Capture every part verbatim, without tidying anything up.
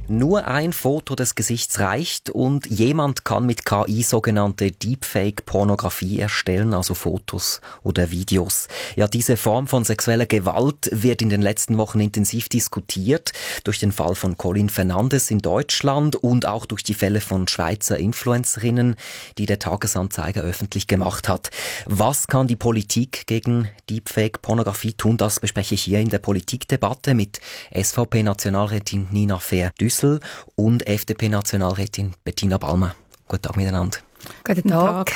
Nur ein Foto des Gesichts reicht und jemand kann mit K I sogenannte Deepfake-Pornografie erstellen, also Fotos oder Videos. Ja, diese Form von sexueller Gewalt wird in den letzten Wochen intensiv diskutiert, durch den Fall von Colin Fernandes in Deutschland und auch durch die Fälle von Schweizer Influencerinnen, die der Tagesanzeiger öffentlich gemacht hat. Was kann die Politik gegen Deepfake-Pornografie tun? Das bespreche ich hier in der Politikdebatte mit S V P-Nationalrätin Nina Fehr-Düssel und F D P-Nationalrätin Bettina Ballmer. Guten Tag miteinander. Guten Tag.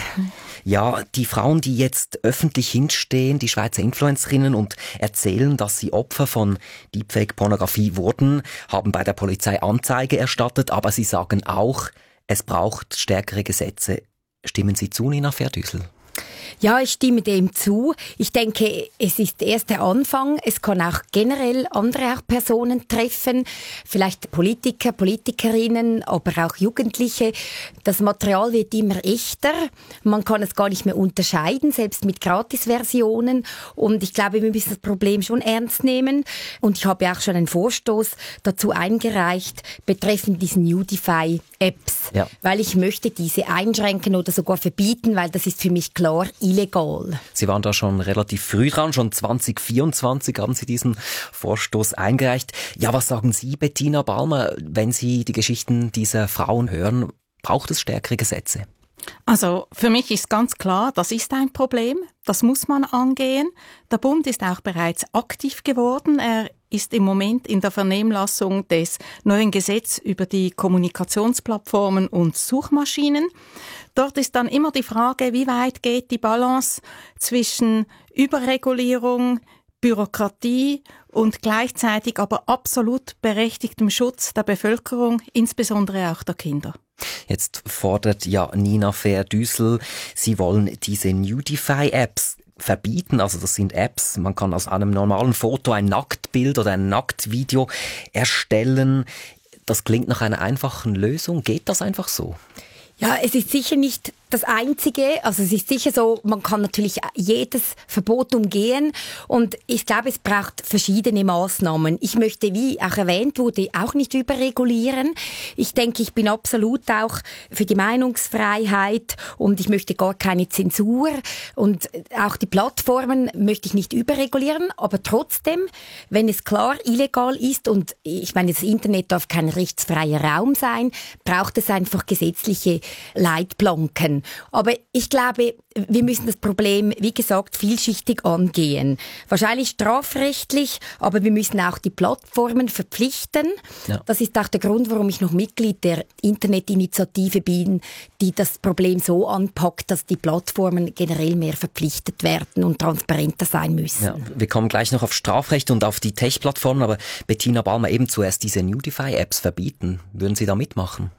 Ja, die Frauen, die jetzt öffentlich hinstehen, die Schweizer Influencerinnen und erzählen, dass sie Opfer von Deepfake-Pornografie wurden, haben bei der Polizei Anzeige erstattet, aber sie sagen auch, es braucht stärkere Gesetze. Stimmen Sie zu, Nina Fehr-Düssel? Ja, ich stimme dem zu. Ich denke, es ist erst der Anfang. Es kann auch generell andere auch Personen treffen, vielleicht Politiker, Politikerinnen, aber auch Jugendliche. Das Material wird immer echter. Man kann es gar nicht mehr unterscheiden, selbst mit Gratisversionen. Und ich glaube, wir müssen das Problem schon ernst nehmen. Und ich habe auch schon einen Vorstoß dazu eingereicht, betreffend diesen Nudify-Apps. Ja. Weil ich möchte diese einschränken oder sogar verbieten, weil das ist für mich klar illegal. Sie waren da schon relativ früh dran, schon zwanzig vierundzwanzig haben Sie diesen Vorstoß eingereicht. Ja, was sagen Sie, Bettina Ballmer, wenn Sie die Geschichten dieser Frauen hören? Braucht es stärkere Gesetze? Also für mich ist ganz klar, das ist ein Problem, das muss man angehen. Der Bund ist auch bereits aktiv geworden. Er ist im Moment in der Vernehmlassung des neuen Gesetzes über die Kommunikationsplattformen und Suchmaschinen. Dort ist dann immer die Frage, wie weit geht die Balance zwischen Überregulierung, Bürokratie und gleichzeitig aber absolut berechtigtem Schutz der Bevölkerung, insbesondere auch der Kinder. Jetzt fordert ja Nina Fehr-Düssel, Sie wollen diese Nudify-Apps verbieten. Also das sind Apps, man kann aus einem normalen Foto ein Nacktbild oder ein Nacktvideo erstellen. Das klingt nach einer einfachen Lösung. Geht das einfach so? Ja, es ist sicher nicht das Einzige. Also es ist sicher so, man kann natürlich jedes Verbot umgehen und ich glaube, es braucht verschiedene Maßnahmen. Ich möchte, wie auch erwähnt wurde, auch nicht überregulieren. Ich denke, ich bin absolut auch für die Meinungsfreiheit und ich möchte gar keine Zensur und auch die Plattformen möchte ich nicht überregulieren, aber trotzdem, wenn es klar illegal ist und ich meine, das Internet darf kein rechtsfreier Raum sein, braucht es einfach gesetzliche Leitplanken. Aber ich glaube, wir müssen das Problem, wie gesagt, vielschichtig angehen. Wahrscheinlich strafrechtlich, aber wir müssen auch die Plattformen verpflichten. Ja. Das ist auch der Grund, warum ich noch Mitglied der Internetinitiative bin, die das Problem so anpackt, dass die Plattformen generell mehr verpflichtet werden und transparenter sein müssen. Ja, wir kommen gleich noch auf Strafrecht und auf die Tech-Plattformen, aber Bettina Ballmer, eben zuerst diese Nudify-Apps verbieten. Würden Sie da mitmachen?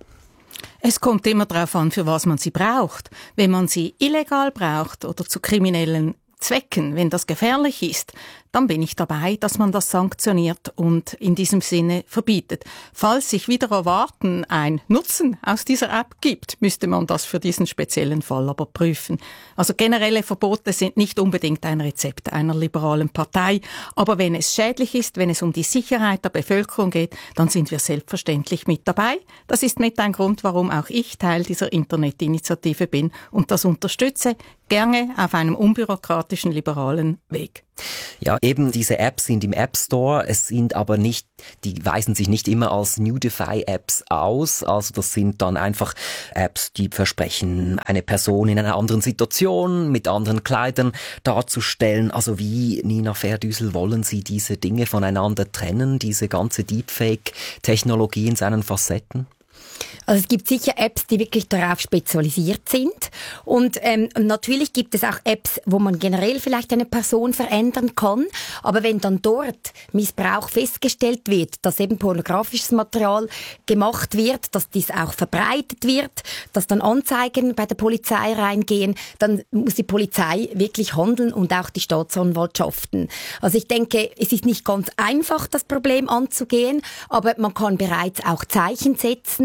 Es kommt immer darauf an, für was man sie braucht. Wenn man sie illegal braucht oder zu kriminellen Zwecken, wenn das gefährlich ist, dann bin ich dabei, dass man das sanktioniert und in diesem Sinne verbietet. Falls sich wieder erwarten ein Nutzen aus dieser App gibt, müsste man das für diesen speziellen Fall aber prüfen. Also generelle Verbote sind nicht unbedingt ein Rezept einer liberalen Partei, aber wenn es schädlich ist, wenn es um die Sicherheit der Bevölkerung geht, dann sind wir selbstverständlich mit dabei. Das ist mit ein Grund, warum auch ich Teil dieser Internetinitiative bin und das unterstütze, gerne auf einem unbürokratischen, liberalen Weg. Ja, eben diese Apps sind im App Store, es sind aber nicht, die weisen sich nicht immer als Nudify-Apps aus, also das sind dann einfach Apps, die versprechen, eine Person in einer anderen Situation, mit anderen Kleidern darzustellen. Also wie, Nina Fehr-Düssel, wollen Sie diese Dinge voneinander trennen, diese ganze Deepfake-Technologie in seinen Facetten? Also es gibt sicher Apps, die wirklich darauf spezialisiert sind und ähm, natürlich gibt es auch Apps, wo man generell vielleicht eine Person verändern kann, aber wenn dann dort Missbrauch festgestellt wird, dass eben pornografisches Material gemacht wird, dass dies auch verbreitet wird, dass dann Anzeigen bei der Polizei reingehen, dann muss die Polizei wirklich handeln und auch die Staatsanwaltschaften. Also ich denke, es ist nicht ganz einfach, das Problem anzugehen, aber man kann bereits auch Zeichen setzen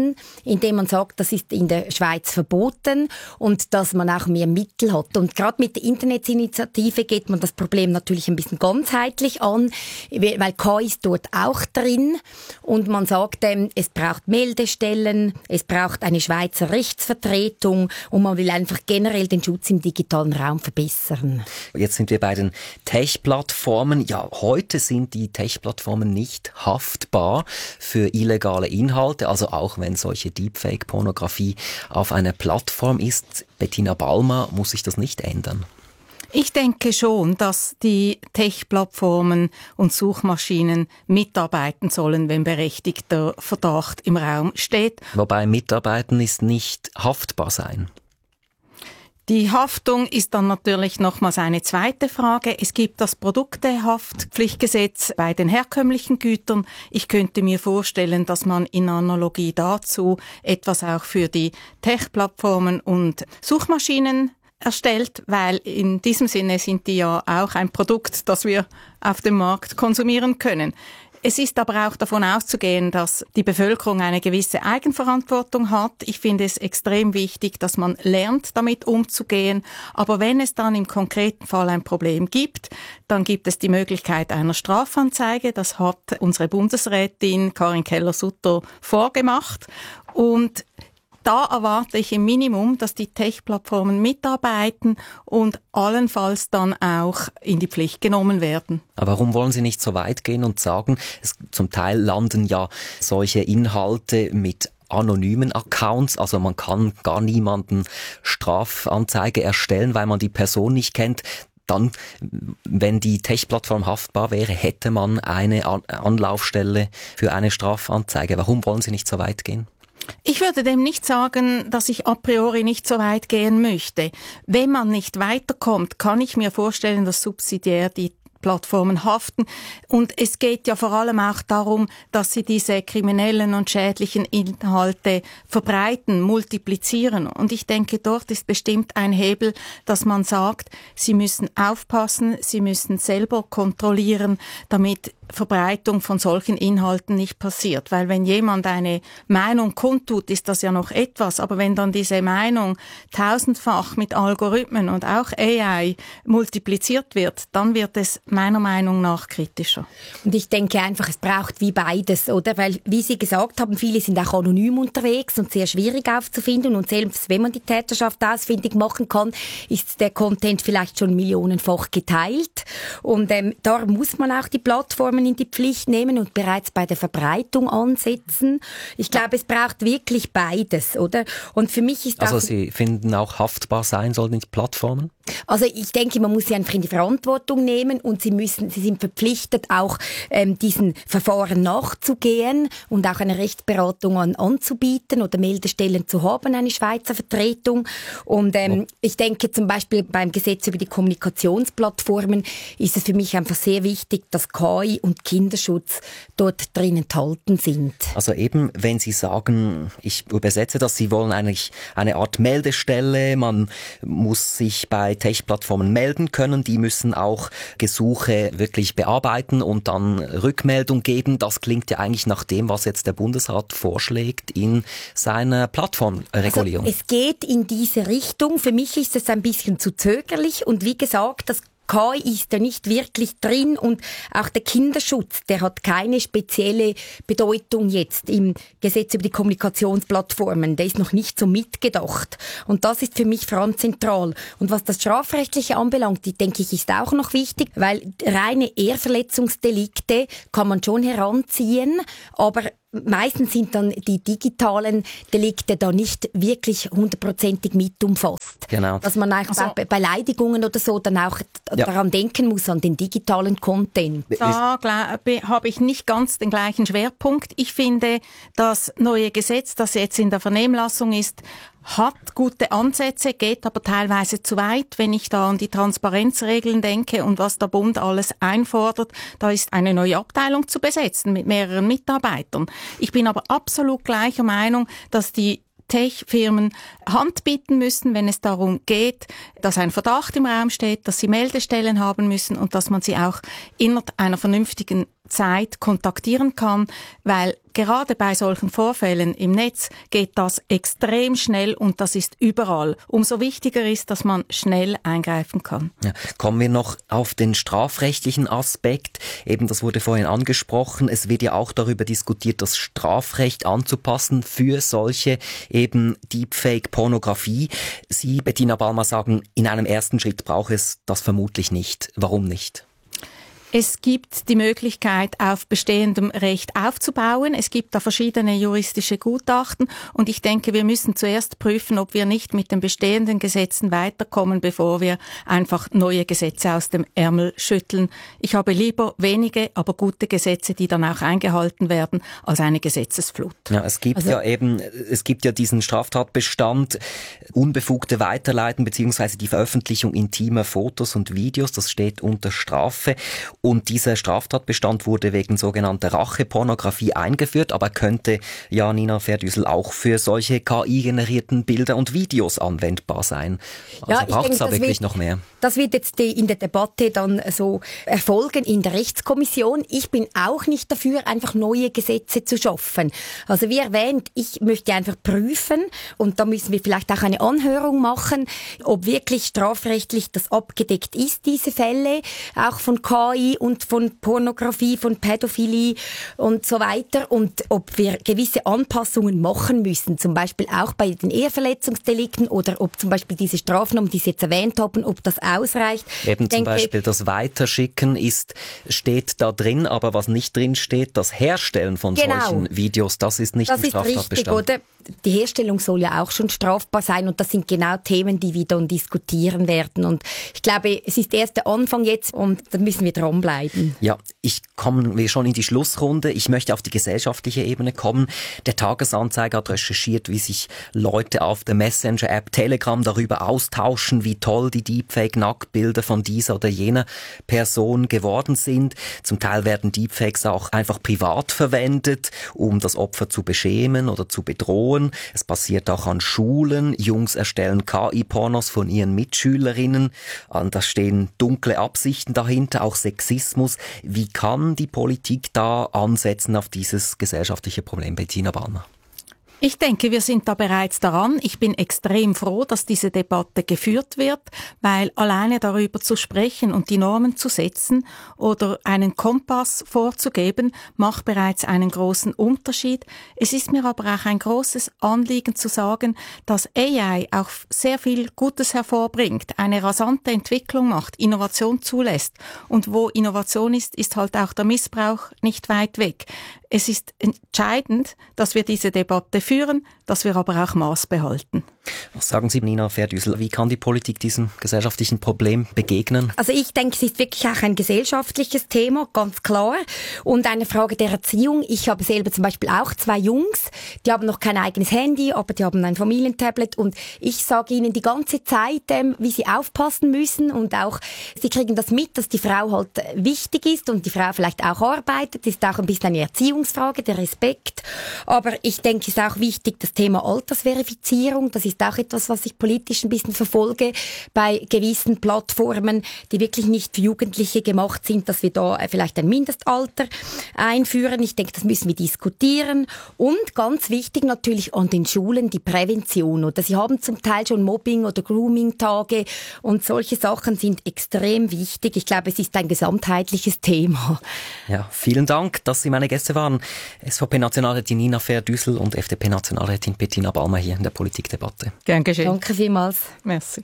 verbieten, indem man sagt, das ist in der Schweiz verboten und dass man auch mehr Mittel hat. Und gerade mit der Internetinitiative geht man das Problem natürlich ein bisschen ganzheitlich an, weil K I ist dort auch drin und man sagt, ähm, es braucht Meldestellen, es braucht eine Schweizer Rechtsvertretung und man will einfach generell den Schutz im digitalen Raum verbessern. Jetzt sind wir bei den Tech-Plattformen. Ja, heute sind die Tech-Plattformen nicht haftbar für illegale Inhalte, also auch wenn solche Deepfake-Pornografie auf einer Plattform ist. Bettina Ballmer, muss sich das nicht ändern? Ich denke schon, dass die Tech-Plattformen und Suchmaschinen mitarbeiten sollen, wenn berechtigter Verdacht im Raum steht. Wobei mitarbeiten ist nicht haftbar sein. Die Haftung ist dann natürlich nochmals eine zweite Frage. Es gibt das Produktehaftpflichtgesetz bei den herkömmlichen Gütern. Ich könnte mir vorstellen, dass man in Analogie dazu etwas auch für die Tech-Plattformen und Suchmaschinen erstellt, weil in diesem Sinne sind die ja auch ein Produkt, das wir auf dem Markt konsumieren können. Es ist aber auch davon auszugehen, dass die Bevölkerung eine gewisse Eigenverantwortung hat. Ich finde es extrem wichtig, dass man lernt, damit umzugehen. Aber wenn es dann im konkreten Fall ein Problem gibt, dann gibt es die Möglichkeit einer Strafanzeige. Das hat unsere Bundesrätin Karin Keller-Sutter vorgemacht. Und da erwarte ich im Minimum, dass die Tech-Plattformen mitarbeiten und allenfalls dann auch in die Pflicht genommen werden. Aber warum wollen Sie nicht so weit gehen und sagen, es, zum Teil landen ja solche Inhalte mit anonymen Accounts, also man kann gar niemanden Strafanzeige erstellen, weil man die Person nicht kennt. Dann, wenn die Tech-Plattform haftbar wäre, hätte man eine Anlaufstelle für eine Strafanzeige. Warum wollen Sie nicht so weit gehen? Ich würde dem nicht sagen, dass ich a priori nicht so weit gehen möchte. Wenn man nicht weiterkommt, kann ich mir vorstellen, dass subsidiär die Plattformen haften. Und es geht ja vor allem auch darum, dass sie diese kriminellen und schädlichen Inhalte verbreiten, multiplizieren. Und ich denke, dort ist bestimmt ein Hebel, dass man sagt, sie müssen aufpassen, sie müssen selber kontrollieren, damit Verbreitung von solchen Inhalten nicht passiert. Weil wenn jemand eine Meinung kundtut, ist das ja noch etwas. Aber wenn dann diese Meinung tausendfach mit Algorithmen und auch A I multipliziert wird, dann wird es meiner Meinung nach kritischer. Und ich denke einfach, es braucht wie beides, oder? Weil, wie Sie gesagt haben, viele sind auch anonym unterwegs und sehr schwierig aufzufinden. Und selbst wenn man die Täterschaft ausfindig machen kann, ist der Content vielleicht schon millionenfach geteilt. Und ähm, da muss man auch die Plattform in die Pflicht nehmen und bereits bei der Verbreitung ansetzen. Ich glaube, es braucht wirklich beides, oder? Und für mich ist Also auch, Sie finden auch haftbar sein sollen die Plattformen? Also ich denke, man muss sie einfach in die Verantwortung nehmen und sie müssen, sie sind verpflichtet, auch ähm, diesen Verfahren nachzugehen und auch eine Rechtsberatung an, anzubieten oder Meldestellen zu haben, eine Schweizer Vertretung. Und ähm, oh. ich denke zum Beispiel beim Gesetz über die Kommunikationsplattformen ist es für mich einfach sehr wichtig, dass K I und Kinderschutz dort drin enthalten sind. Also eben, wenn Sie sagen, ich übersetze das, Sie wollen eigentlich eine Art Meldestelle, man muss sich bei Tech-Plattformen melden können, die müssen auch Gesuche wirklich bearbeiten und dann Rückmeldung geben. Das klingt ja eigentlich nach dem, was jetzt der Bundesrat vorschlägt in seiner Plattformregulierung. Also es geht in diese Richtung. Für mich ist es ein bisschen zu zögerlich und wie gesagt, das K I ist da nicht wirklich drin und auch der Kinderschutz, der hat keine spezielle Bedeutung jetzt im Gesetz über die Kommunikationsplattformen. Der ist noch nicht so mitgedacht. Und das ist für mich vor allem zentral. Und was das Strafrechtliche anbelangt, die, denke ich, ist auch noch wichtig, weil reine Ehrverletzungsdelikte kann man schon heranziehen, aber meistens sind dann die digitalen Delikte da nicht wirklich hundertprozentig mit umfasst. Genau. Dass man auch also, bei Beleidigungen oder so dann auch ja. daran denken muss, an den digitalen Content. Da glaube, habe ich nicht ganz den gleichen Schwerpunkt. Ich finde, das neue Gesetz, das jetzt in der Vernehmlassung ist, hat gute Ansätze, geht aber teilweise zu weit. Wenn ich da an die Transparenzregeln denke und was der Bund alles einfordert, da ist eine neue Abteilung zu besetzen mit mehreren Mitarbeitern. Ich bin aber absolut gleicher Meinung, dass die Tech-Firmen Hand bieten müssen, wenn es darum geht, dass ein Verdacht im Raum steht, dass sie Meldestellen haben müssen und dass man sie auch innerhalb einer vernünftigen Zeit kontaktieren kann, weil gerade bei solchen Vorfällen im Netz geht das extrem schnell und das ist überall. Umso wichtiger ist, dass man schnell eingreifen kann. Ja, kommen wir noch auf den strafrechtlichen Aspekt. Eben, das wurde vorhin angesprochen. Es wird ja auch darüber diskutiert, das Strafrecht anzupassen für solche eben Deepfake-Pornografie. Sie, Bettina Ballmer, sagen, in einem ersten Schritt braucht es das vermutlich nicht. Warum nicht? Es gibt die Möglichkeit, auf bestehendem Recht aufzubauen. Es gibt da verschiedene juristische Gutachten und ich denke, wir müssen zuerst prüfen, ob wir nicht mit den bestehenden Gesetzen weiterkommen, bevor wir einfach neue Gesetze aus dem Ärmel schütteln. Ich habe lieber wenige, aber gute Gesetze, die dann auch eingehalten werden, als eine Gesetzesflut. Ja, es gibt also, ja eben, es gibt ja diesen Straftatbestand, unbefugte Weiterleiten bzw. die Veröffentlichung intimer Fotos und Videos, das steht unter Strafe. Und dieser Straftatbestand wurde wegen sogenannter Rachepornografie eingeführt, aber könnte ja, Nina Verdüssel, auch für solche K I-generierten Bilder und Videos anwendbar sein. Also ja, braucht es da wirklich wird, noch mehr? Das wird jetzt in der Debatte dann so erfolgen in der Rechtskommission. Ich bin auch nicht dafür, einfach neue Gesetze zu schaffen. Also wie erwähnt, ich möchte einfach prüfen und da müssen wir vielleicht auch eine Anhörung machen, ob wirklich strafrechtlich das abgedeckt ist, diese Fälle, auch von K I und von Pornografie, von Pädophilie und so weiter und ob wir gewisse Anpassungen machen müssen, zum Beispiel auch bei den Eheverletzungsdelikten oder ob zum Beispiel diese Strafnormen, die Sie jetzt erwähnt haben, ob das ausreicht. Eben ich zum denke, Beispiel das Weiterschicken ist, steht da drin, aber was nicht drin steht, das Herstellen von genau. solchen Videos, das ist nicht das im Straftatbestand. Richtig, oder? Die Herstellung soll ja auch schon strafbar sein und das sind genau Themen, die wir dann diskutieren werden. Und ich glaube, es ist erst der Anfang jetzt und da müssen wir dranbleiben. Ja, ich komme schon in die Schlussrunde. Ich möchte auf die gesellschaftliche Ebene kommen. Der Tagesanzeiger hat recherchiert, wie sich Leute auf der Messenger-App Telegram darüber austauschen, wie toll die Deepfake-Nacktbilder von dieser oder jener Person geworden sind. Zum Teil werden Deepfakes auch einfach privat verwendet, um das Opfer zu beschämen oder zu bedrohen. Es passiert auch an Schulen. Jungs erstellen K I-Pornos von ihren Mitschülerinnen. Da stehen dunkle Absichten dahinter, auch Sexismus. Wie kann die Politik da ansetzen auf dieses gesellschaftliche Problem, Bettina Ballmer? Ich denke, wir sind da bereits daran. Ich bin extrem froh, dass diese Debatte geführt wird, weil alleine darüber zu sprechen und die Normen zu setzen oder einen Kompass vorzugeben, macht bereits einen großen Unterschied. Es ist mir aber auch ein großes Anliegen zu sagen, dass A I auch sehr viel Gutes hervorbringt, eine rasante Entwicklung macht, Innovation zulässt. Und wo Innovation ist, ist halt auch der Missbrauch nicht weit weg. Es ist entscheidend, dass wir diese Debatte führen, dass wir aber auch Maß behalten. Was sagen Sie, Nina Verdüssel? Wie kann die Politik diesem gesellschaftlichen Problem begegnen? Also ich denke, es ist wirklich auch ein gesellschaftliches Thema, ganz klar. Und eine Frage der Erziehung. Ich habe selber zum Beispiel auch zwei Jungs, die haben noch kein eigenes Handy, aber die haben ein Familientablet. Und ich sage ihnen die ganze Zeit, wie sie aufpassen müssen. Und auch, sie kriegen das mit, dass die Frau halt wichtig ist und die Frau vielleicht auch arbeitet. Das ist auch ein bisschen eine Erziehungsfrage, der Respekt. Aber ich denke, es ist auch wichtig, das Thema Altersverifizierung. Das ist auch etwas, was ich politisch ein bisschen verfolge bei gewissen Plattformen, die wirklich nicht für Jugendliche gemacht sind, dass wir da vielleicht ein Mindestalter einführen. Ich denke, das müssen wir diskutieren. Und ganz wichtig natürlich an den Schulen die Prävention. Oder sie haben zum Teil schon Mobbing- oder Grooming-Tage und solche Sachen sind extrem wichtig. Ich glaube, es ist ein gesamtheitliches Thema. Ja, vielen Dank, dass Sie meine Gäste waren. S V P-Nationalrätin Nina Verdüssel und F D P-Nationalrätin Bettina Ballmer hier in der Politikdebatte. Gern geschehen. Danke vielmals. Merci.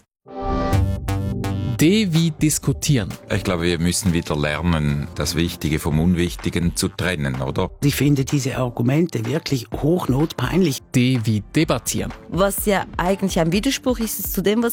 D wie diskutieren. Ich glaube, wir müssen wieder lernen, das Wichtige vom Unwichtigen zu trennen, oder? Ich finde diese Argumente wirklich hochnotpeinlich. D wie debattieren. Was ja eigentlich ein Widerspruch ist zu dem, was